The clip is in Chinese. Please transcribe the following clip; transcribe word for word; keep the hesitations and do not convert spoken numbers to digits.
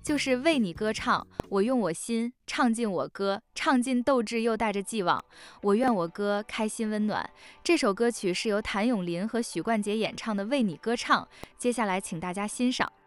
就是为你歌唱，我用我心唱尽我歌，唱尽斗志又带着寄望。我愿我歌开心温暖。这首歌曲是由谭咏麟和许冠杰演唱的《为你歌唱》，接下来请大家欣赏。